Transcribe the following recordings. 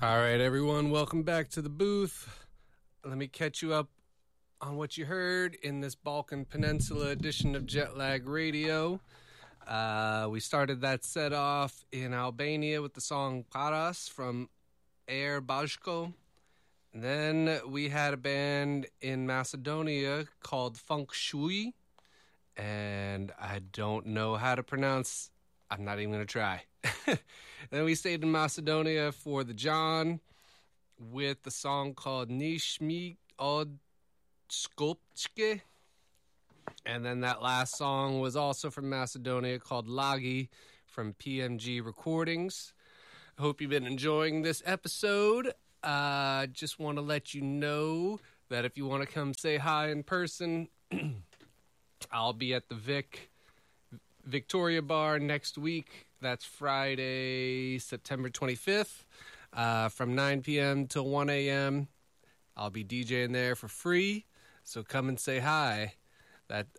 All right, everyone, welcome back to the booth. Let me catch you up on what you heard in this Balkan Peninsula edition of Jetlag Radio. We started that set off in Albania with the song Paras from Air Bajko. Then we had a band in Macedonia called Funk Shui, and I don't know how to pronounce. I'm not even going to try. Then we stayed in Macedonia for the John with the song called Nishmi Od Skopčke. And then that last song was also from Macedonia called Lagi from PMG Recordings. I hope you've been enjoying this episode. Just want to let you know that if you want to come say hi in person, I'll be at the Victoria Bar next week. That's Friday, September 25th, from 9 p.m. till 1 a.m. I'll be DJing there for free, so come and say hi. That's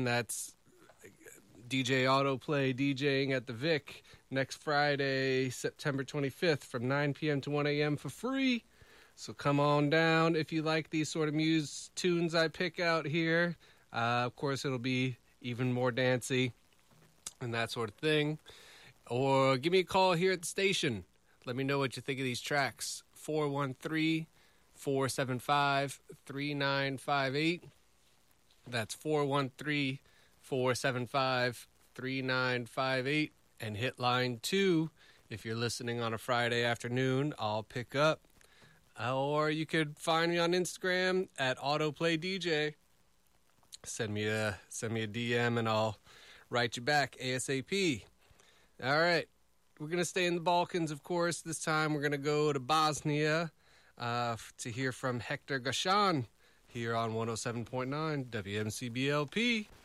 DJ Autoplay DJing at the Vic next Friday, September 25th, from 9 p.m. to 1 a.m. for free. So come on down if you like these sort of tunes I pick out here. Of course, it'll be even more dancey and that sort of thing. Or give me a call here at the station. Let me know what you think of these tracks. 413-475-3958. That's 413-475-3958. And hit line 2 if you're listening on a Friday afternoon. I'll pick up. Or you could find me on Instagram at AutoplayDJ. Send me a DM and I'll write you back ASAP. All right. We're going to stay in the Balkans, of course. This time we're going to go to Bosnia to hear from Hector Gashan here on 107.9 WMCBLP.